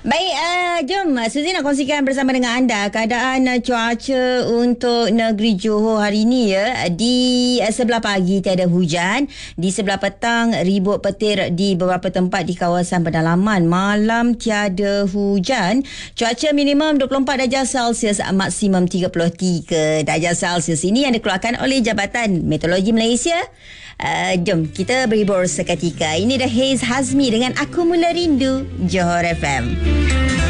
Baik, jom Suzy nak kongsikan bersama dengan anda keadaan cuaca untuk negeri Johor hari ini ya. Di sebelah pagi tiada hujan, di sebelah petang ribut petir di beberapa tempat di kawasan pedalaman. Malam tiada hujan, cuaca minimum 24 darjah Celsius, maksimum 33 darjah Celsius. Ini yang dikeluarkan oleh Jabatan Meteorologi Malaysia. Jom kita berhibur seketika. Ini dah Haze Hazmi dengan Aku Mula Rindu, Johor FM.